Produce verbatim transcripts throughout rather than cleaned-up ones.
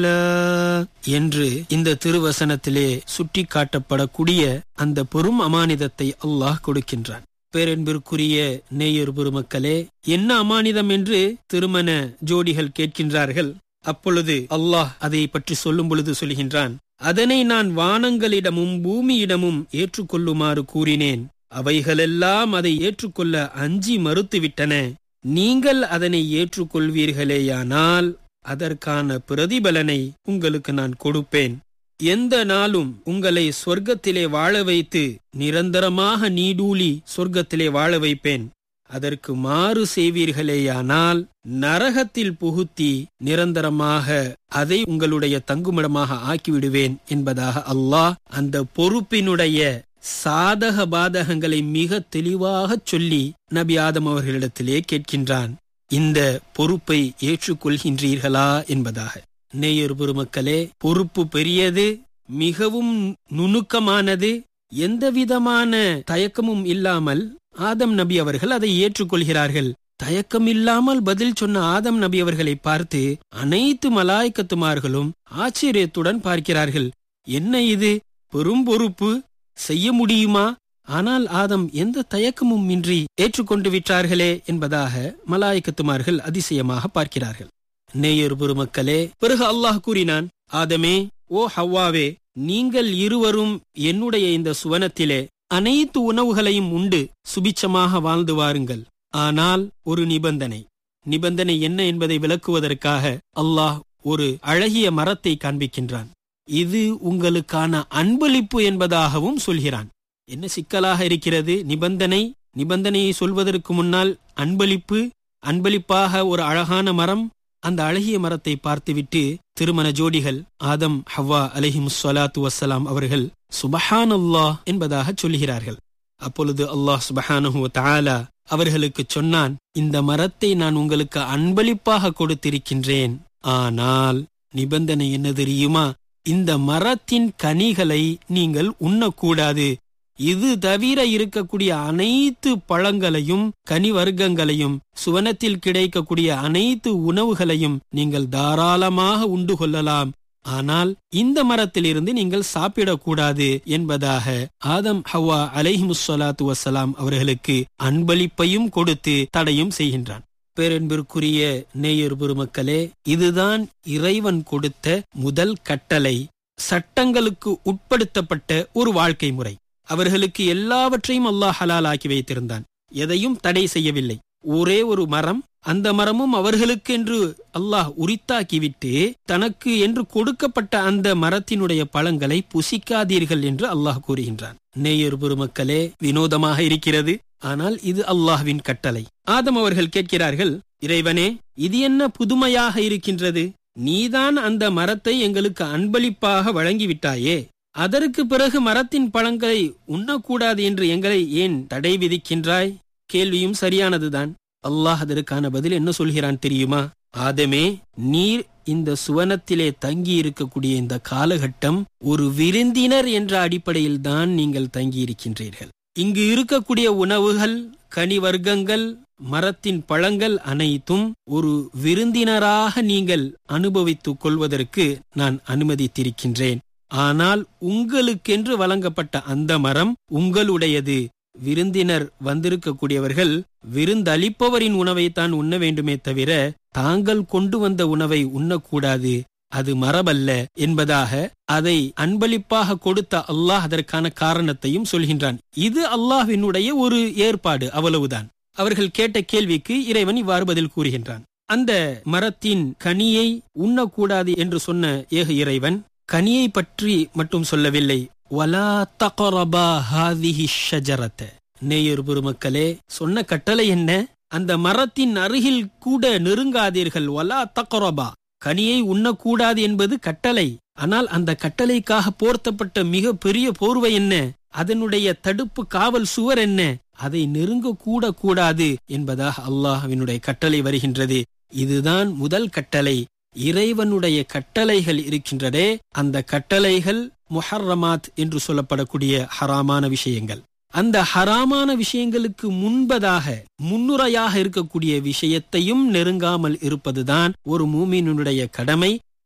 என்று இந்த திருவசனத்திலே சுட்டி காட்டப்படக்கூடிய அந்த பெரும் அமானிதத்தை அல்லாஹ் கொடுக்கின்றான். பேரன்பிற்குரிய நேயர் பெருமக்களே, என்ன அமானிதம் என்று திருமண ஜோடிகள் கேட்கின்றார்கள். அப்பொழுது அல்லாஹ் அதை பற்றி சொல்லும் பொழுது சொல்கின்றான், அதனை நான் வானங்களிடமும் பூமியிடமும் ஏற்றுக்கொள்ளுமாறு கூறினேன். அவைகளெல்லாம் அதை ஏற்றுக்கொள்ள அஞ்சி மறுத்துவிட்டன. நீங்கள் அதனை ஏற்றுக்கொள்வீர்களேயானால் அதற்கான பிரதிபலனை உங்களுக்கு நான் கொடுப்பேன். எந்த நாளும் உங்களை சொர்க்கத்திலே வாழ வைத்து நிரந்தரமாக நீடூழி சொர்க்கத்திலே வாழ வைப்பேன். அதற்கு மாறு செய்வீர்களேயானால் நரகத்தில் புகுத்தி நிரந்தரமாக அதை உங்களுடைய தங்குமிடமாக ஆக்கிவிடுவேன் என்பதாக அல்லாஹ் அந்த பொறுப்பினுடைய சாதக பாதகங்களை மிக தெளிவாக சொல்லி நபி ஆதம் அவர்களிடத்திலே கேட்கின்றான். இந்த பொறுப்பை ஏற்றுக்கொள்கின்றீர்களா என்பதாக. நேயர் பெருமக்களே, பொறுப்பு பெரியது, மிகவும் நுணுக்கமானது. எந்தவிதமான தயக்கமும் இல்லாமல் ஆதம் நபி அவர்கள் அதை ஏற்றுக்கொள்கிறார்கள். தயக்கம் இல்லாமல் பதில் சொன்ன ஆதம் நபி அவர்களை பார்த்து அனைத்து மலாய்க்கத்துமார்களும் ஆச்சரியத்துடன் பார்க்கிறார்கள். என்ன இது, பெரும் பொறுப்பு, செய்ய முடியுமா? ஆனால் ஆதம் எந்த தயக்கமும் இன்றி ஏற்றுக்கொண்டு விட்டார்களே என்பதாக மலாய்க்கத்துமார்கள் அதிசயமாக பார்க்கிறார்கள். நேயர் பெருமக்களே, பிறகு அல்லாஹ் கூறினான், ஆதமே, ஓ ஹவ்வாவே, நீங்கள் இருவரும் என்னுடைய இந்த சுவனத்திலே அனைத்து உணவுகளையும் உண்டு சுபிச்சமாக வாழ்ந்து வாருங்கள். ஆனால் ஒரு நிபந்தனை. நிபந்தனை என்ன என்பதை விளக்குவதற்காக அல்லாஹ் ஒரு அழகிய மரத்தை காண்பிக்கின்றான். இது உங்களுக்கான அன்பளிப்பு என்பதாகவும் சொல்கிறான். என்ன சிக்கலாக இருக்கிறது? நிபந்தனை நிபந்தனையை சொல்வதற்கு முன்னால் அன்பளிப்பு, அன்பளிப்பாக ஒரு அழகான மரம். அந்த அழகிய மரத்தை பார்த்துவிட்டு திருமண ஜோடிகள் ஆதம் ஹவ்வா அலைஹிமுஸ் ஸலாத்து வஸ்ஸலாம் அவர்கள் சுபஹானல்லாஹ் என்பதாக சொல்கிறார்கள். அப்பொழுது அல்லாஹ் சுபஹானஹு வ தஆலா அவர்களுக்கு சொன்னான், இந்த மரத்தை நான் உங்களுக்கு அன்பளிப்பாக கொடுத்திருக்கின்றேன். ஆனால் நிபந்தனை என்ன தெரியுமா? இந்த மரத்தின் கனிகளை நீங்கள் உண்ணக்கூடாது. இது தவிர இருக்கக்கூடிய அனைத்து பழங்களையும் கனி வர்க்கங்களையும் சுவனத்தில் கிடைக்கக்கூடிய அனைத்து உணவுகளையும் நீங்கள் தாராளமாக உண்டு கொள்ளலாம். ஆனால் இந்த மரத்திலிருந்து நீங்கள் சாப்பிடக்கூடாது என்பதாக ஆதம் ஹவ்வா அலைஹிமுஸ் ஸலாத்து வஸ்ஸலாம் அவர்களுக்கு அன்பளிப்பையும் கொடுத்து தடையும் செய்கின்றான். பேரன்பிற்குரிய நேயர் பெருமக்களே, இதுதான் இறைவன் கொடுத்த முதல் கட்டளை. சட்டங்களுக்கு உட்படுத்தப்பட்ட ஒரு வாழ்க்கை முறை. அவர்களுக்கு எல்லாவற்றையும் அல்லாஹ் ஹலால் ஆக்கி வைத்திருந்தான். எதையும் தடை செய்யவில்லை. ஒரே ஒரு மரம், அந்த மரமும் அவர்களுக்கு என்று அல்லாஹ் உரித்தாக்கிவிட்டு தனக்கு என்று கொடுக்கப்பட்ட அந்த மரத்தினுடைய பழங்களை புசிக்காதீர்கள் என்று அல்லாஹ் கூறுகின்றான். நேயர் பெருமக்களே, வினோதமாக இருக்கிறது, ஆனால் இது அல்லாஹ்வின் கட்டளை. ஆதம் அவர்கள் கேட்கிறார்கள், இறைவனே, இது என்ன புதுமையாக இருக்கின்றது? நீதான் அந்த மரத்தை எங்களுக்கு அன்பளிப்பாக வழங்கிவிட்டாயே, அதற்கு பிறகு மரத்தின் பழங்களை உண்ணக்கூடாது என்று எங்களை ஏன் தடை விதிக்கின்றாய்? கேள்வியும் சரியானதுதான். அல்லாஹ் அதற்கான பதில் என்ன சொல்கிறான் தெரியுமா? ஆதமே, நீர் இந்த சுவனத்திலே தங்கி இருக்கக்கூடிய இந்த காலகட்டம் ஒரு விருந்தினர் என்ற அடிப்படையில் தான் நீங்கள் தங்கி இருக்கின்றீர்கள். இங்கு இருக்கக்கூடிய உணவுகள், கனி வர்க்கங்கள், மரத்தின் பழங்கள் அனைத்தும் ஒரு விருந்தினராக நீங்கள் அனுபவித்துக் கொள்வதற்கு நான் அனுமதித்திருக்கின்றேன். ஆனால் உங்களுக்கென்று வழங்கப்பட்ட அந்த மரம் உங்களுடையது. விருந்தினர் வந்திருக்கக்கூடியவர்கள் விருந்தளிப்பவரின் உணவைத்தான் உண்ண வேண்டுமே தவிர தாங்கள் கொண்டு வந்த உணவை உண்ணக்கூடாது, அது மரபல்ல என்பதாக அதை அன்பளிப்பாக கொடுத்த அல்லாஹ் அதற்கான காரணத்தையும் சொல்கின்றான். இது அல்லாஹ்வினுடைய ஒரு ஏற்பாடு, அவ்வளவுதான். அவர்கள் கேட்ட கேள்விக்கு இறைவன் இவ்வாறு பதில் கூறுகின்றான். அந்த மரத்தின் கனியை உண்ணக்கூடாது என்று சொன்ன ஏக இறைவன் கனியை பற்றி மட்டும் சொல்லவில்லை. வலா தக்ரபா ஹாதிஹி ஷஜரத. நேயர் பெருமக்களே, சொன்ன கட்டளை என்ன? அந்த மரத்தின் அருகில் கூட நெருங்காதீர்கள். வலா தக்ரபா, கனியை உண்ணக்கூடாது என்பது கட்டளை. ஆனால் அந்த கட்டளைக்காக போர்த்தப்பட்ட மிக பெரிய போர்வை என்ன? அதனுடைய தடுப்பு காவல் சுவர் என்ன? அதை நெருங்க கூட கூடாது என்பதாக அல்லாஹ்வினுடைய கட்டளை வருகின்றது. இதுதான் முதல் கட்டளை. இறைவனுடைய கட்டளைகள் இருக்கின்றதே, அந்த கட்டளைகள் முஹர்ரமாத் என்று சொல்லப்படக்கூடிய ஹராமான விஷயங்கள். அந்த ஹராமான விஷயங்களுக்கு முன்பதாக முன்னுரையாக இருக்கக்கூடிய விஷயத்தையும் நெருங்காமல் இருப்பதுதான் ஒரு மூமினுடைய கடமை.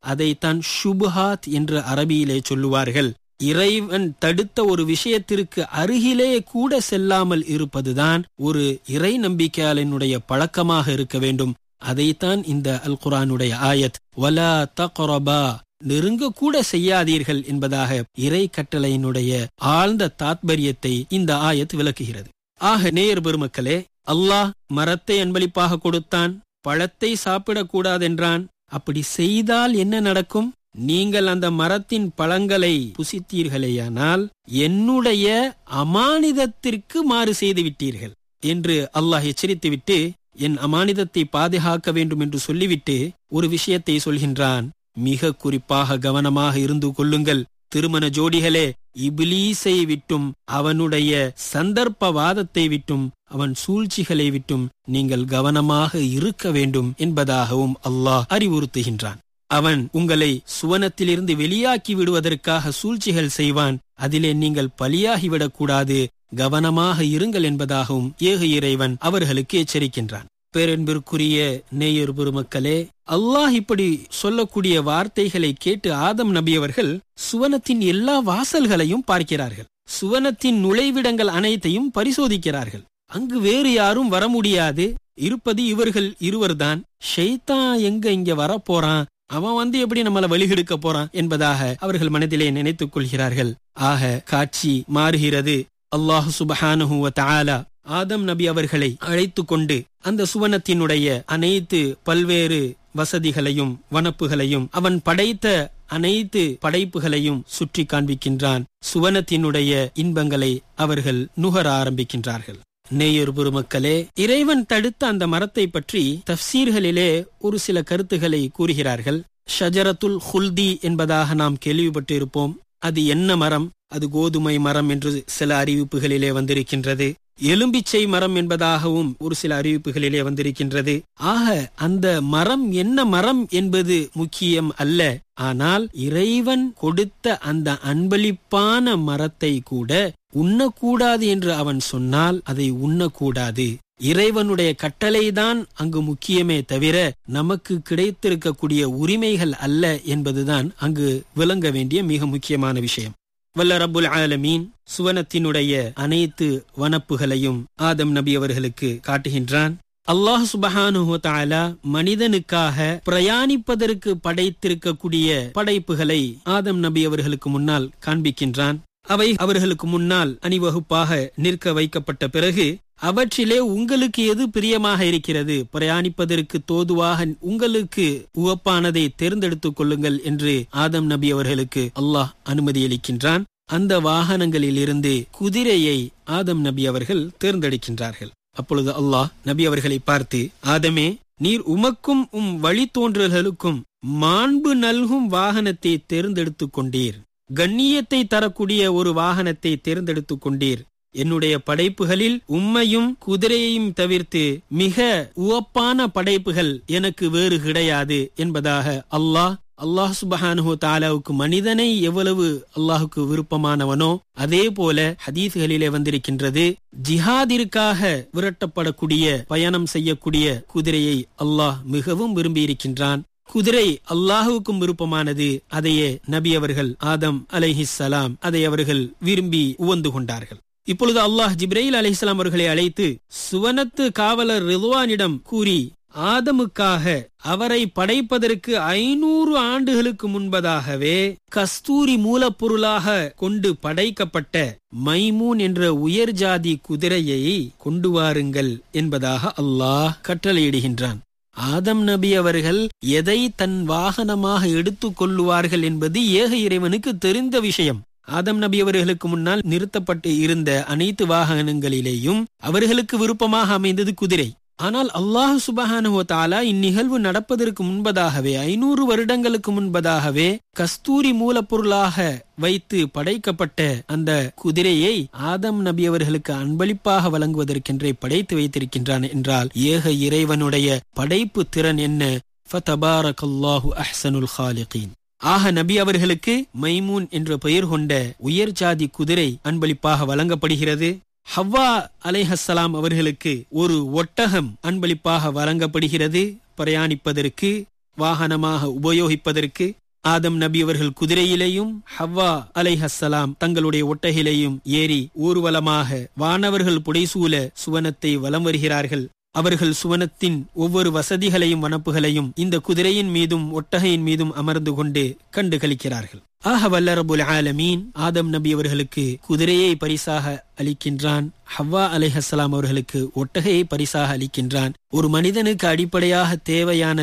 அதைத்தான் ஷுபுஹாத் என்று அரபியிலே சொல்லுவார்கள். இறைவன் தடுத்த ஒரு விஷயத்திற்கு அருகிலே கூட செல்லாமல் இருப்பதுதான் ஒரு இறை நம்பிக்கையாளனுடைய பழக்கமாக இருக்க வேண்டும். அதைத்தான் இந்த அல் குர்ஆனுடைய ஆயத் வலா தக்ரபா, நெருங்க கூட செய்யாதீர்கள் என்பதாக இறை கட்டளையினுடைய ஆழ்ந்த தாத்பரியத்தை இந்த ஆயத் விளக்குகிறது. ஆக நேயர் பெருமக்களே, அல்லாஹ் மரத்தை அன்பளிப்பாக கொடுத்தான், பழத்தை சாப்பிடக்கூடாதென்றான். அப்படி செய்தால் என்ன நடக்கும்? நீங்கள் அந்த மரத்தின் பழங்களை புசித்தீர்களேயானால் என்னுடைய அமானிதத்திற்கு மாறு செய்து விட்டீர்கள் என்று அல்லாஹ் எச்சரித்துவிட்டு, என் அமானிதத்தை பாதுகாக்க வேண்டும் என்று சொல்லிவிட்டு ஒரு விஷயத்தை சொல்கின்றான். மிக குறிப்பாக கவனமாக இருந்து கொள்ளுங்கள் திருமண ஜோடிகளே, இபிலீஸை விட்டும் அவனுடைய சந்தர்ப்பவாதத்தை விட்டும் அவன் சூழ்ச்சிகளை விட்டும் நீங்கள் கவனமாக இருக்க வேண்டும் என்பதாகவும் அல்லாஹ் அறிவுறுத்துகின்றான். அவன் உங்களை சுவனத்திலிருந்து வெளியாக்கி விடுவதற்காக சூழ்ச்சிகள் செய்வான், அதிலே நீங்கள் பலியாகிவிடக்கூடாது, கவனமாக இருங்கள் என்பதாகவும் ஏக இறைவன் அவர்களுக்கு எச்சரிக்கின்றான். பேரன்பிற்குரிய நேயர் பெருமக்களே, அல்லாஹ் இப்படி சொல்லக்கூடிய வார்த்தைகளை கேட்டு ஆதம் நபி அவர்கள் சுவனத்தின் எல்லா வாசல்களையும் பார்க்கிறார்கள். சுவனத்தின் நுழைவிடங்கள் அனைத்தையும் பரிசோதிக்கிறார்கள். அங்கு வேறு யாரும் வர முடியாது, இருப்பது இவர்கள் இருவர்தான். ஷைத்தான் எங்க இங்க வரப்போறான், அவன் வந்து எப்படி நம்மள வழிகெடுக்க போறான் என்பதாக அவர்கள் மனதிலே நினைத்துக் கொள்கிறார்கள். ஆக காட்சி மாறுகிறது. அல்லாஹ் சுப்ஹானஹு வ தஆலா ஆதம் நபி அவர்களை அழைத்து கொண்டு அந்த சுவனத்தினுடைய அனைத்து பல்வேறு வசதிகளையும் வனப்புகளையும் அவன் படைத்த அனைத்து படைப்புகளையும் சுற்றி காண்பிக்கின்றான். சுவனத்தினுடைய இன்பங்களை அவர்கள் நுகர ஆரம்பிக்கின்றார்கள். நேயர் பெருமக்களே, இறைவன் தடுத்த அந்த மரத்தை பற்றி தஃப்சீர்களிலே ஒரு சில கருத்துக்களை கூறுகிறார்கள். ஷஜரத்துல் ஹுல்தி என்பதாக நாம் கேள்விப்பட்டு இருப்போம். அது என்ன மரம்? அது கோதுமை மரம் என்று சில அறிவிப்புகளிலே வந்திருக்கின்றது. எலும்பிச்சை மரம் என்பதாகவும் ஒரு சில அறிவிப்புகளிலே வந்திருக்கின்றது. ஆக அந்த மரம் என்ன மரம் என்பது முக்கியம் அல்ல. ஆனால் இறைவன் கொடுத்த அந்த அன்பளிப்பான மரத்தை கூட உண்ணக்கூடாது என்று அவன் சொன்னால் அதை உண்ணக்கூடாது. இறைவனுடைய கட்டளைதான் அங்கு முக்கியமே தவிர நமக்கு கிடைத்திருக்கக்கூடிய உரிமைகள் அல்ல என்பதுதான் அங்கு விளங்க வேண்டிய மிக முக்கியமான விஷயம். வல்ல ரப்புல் ஆலமீன் சுவனத்தினுடைய அனைத்து வனப்புகளையும் ஆதம் நபி அவர்களுக்கு காட்டுகின்றான். அல்லாஹ் சுப்ஹானஹு வ தஆலா மனிதனுக்காக பிரயாணிப்பதற்கு படைத்திருக்கக்கூடிய படைப்புகளை ஆதம் நபி அவர்களுக்கு முன்னால் காண்பிக்கின்றான். அவை அவர்களுக்கு முன்னால் அணிவகுப்பாக நிற்க வைக்கப்பட்ட பிறகு அவற்றிலே உங்களுக்கு எது பிரியமாக இருக்கிறது, பிரயாணிப்பதற்கு தோதுவாக உங்களுக்கு உவப்பானதை தேர்ந்தெடுத்துக் கொள்ளுங்கள் என்று ஆதம் நபி அவர்களுக்கு அல்லாஹ் அனுமதி அளிக்கின்றான். அந்த வாகனங்களில் இருந்து குதிரையை ஆதம் நபி அவர்கள் தேர்ந்தெடுக்கின்றார்கள். அப்பொழுது அல்லாஹ் நபி அவர்களை பார்த்து, ஆதமே, நீர் உமக்கும் உம் வழித்தோன்றல்களுக்கும் மாண்பு நல்கும் வாகனத்தை தேர்ந்தெடுத்துக் கொண்டீர், கண்ணியத்தை தரக்கூடிய ஒரு வாகனத்தை தேர்ந்தெடுத்துக் கொண்டீர். என்னுடைய படைப்புகளில் உம்மையும் குதிரையையும் தவிர்த்து மிக உவப்பான படைப்புகள் எனக்கு வேறு கிடையாது என்பதாக அல்லாஹ் அல்லாஹ் சுப்ஹானஹு வ தஆலாவுக்கு மனிதனை எவ்வளவு அல்லாஹுக்கு விருப்பமானவனோ அதே போல ஹதீஸ்களிலே வந்திருக்கின்றது, ஜிஹாதிற்காக விரட்டப்படக்கூடிய பயணம் செய்யக்கூடிய குதிரையை அல்லாஹ் மிகவும் விரும்பி இருக்கின்றான். குதிரை அல்லாஹுவுக்கும் விருப்பமானது. அதையே நபி அவர்கள் ஆதம் அலைஹிஸ்ஸலாம் அதை அவர்கள் விரும்பி உவந்து கொண்டார்கள். இப்பொழுது அல்லாஹ் ஜிப்ரீல் அலைஹிஸ்ஸலாம் அவர்களை அழைத்து சுவனத்து காவலர் ரிதுவானிடம் கூறி, ஆதமுக்காக அவரை படைப்பதற்கு ஐநூறு ஆண்டுகளுக்கு முன்பதாகவே கஸ்தூரி மூலப்பொருளாக கொண்டு படைக்கப்பட்ட மைமூன் என்ற உயர் ஜாதி குதிரையை கொண்டு வாருங்கள் என்பதாக அல்லாஹ் கட்டளையிடுகின்றான். ஆதம் நபி அவர்கள் எதை தன் வாகனமாக எடுத்துக் கொள்ளுவார்கள் என்பது ஏக இறைவனுக்கு தெரிந்த விஷயம். ஆதம் நபி அவர்களுக்கு முன்னால் நிறுத்தப்பட்டு இருந்த அனைத்து வாகனங்களிலேயும் அவர்களுக்கு விருப்பமாக அமைந்தது குதிரை. ஆனால் அல்லாஹ் சுப்ஹானஹு வ தஆலா இந்நிகழ்வு நடப்பதற்கு முன்பதாகவே ஐநூறு வருடங்களுக்கு முன்பதாகவே கஸ்தூரி மூலப்பொருளாக வைத்து படைக்கப்பட்ட அந்த குதிரையை ஆதம் நபி அவர்களுக்கு அன்பளிப்பாக வழங்குவதற்கென்றே படைத்து வைத்திருக்கின்றான் என்றால் ஏக இறைவனுடைய படைப்பு திறன் என்ன! ஃபதபாரக்கல்லாஹு அஹ்ஸனுல் காலிகீன். ஆக நபி அவர்களுக்கு மைமூன் என்ற பெயர் கொண்ட உயர் ஜாதி குதிரை அன்பளிப்பாக வழங்கப்படுகிறது. ஹவ்வா அலைஹஸ்ஸலாம் அவர்களுக்கு ஒரு ஒட்டகம் அன்பளிப்பாக வழங்கப்படுகிறது, பிரயாணிப்பதற்கு வாகனமாக உபயோகிப்பதற்கு. ஆதம் நபி அவர்கள் குதிரையிலேயும் ஹவ்வா அலைஹஸ்ஸலாம் தங்களுடைய ஒட்டகிலேயும் ஏறி ஊர்வலமாக வானவர்கள் புடைசூழ சுவனத்தை வலம் வருகிறார்கள். அவர்கள் சுவனத்தின் ஒவ்வொரு வசதிகளையும் வனப்புகளையும் இந்த குதிரையின் மீதும் ஒட்டகையின் மீதும் அமர்ந்து கொண்டு கண்டு களிக்கிறார்கள். ஆக வல்ல ரப்புல் ஆலமீன் ஆதம் நபி அவர்களுக்கு குதிரையை பரிசாக அளிக்கின்றான். ஹவ்வா அலைஹஸ்ஸலாம் அவர்களுக்கு ஒட்டகையை பரிசாக அளிக்கின்றான். ஒரு மனிதனுக்கு அடிப்படையாக தேவையான